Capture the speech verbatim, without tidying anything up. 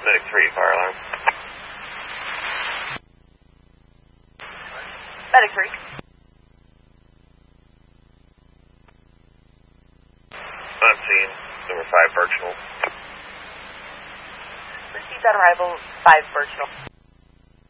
Medic three, fire alarm. Medic three. On scene, number five, Birchnell. Received on arrival, five Birchnell.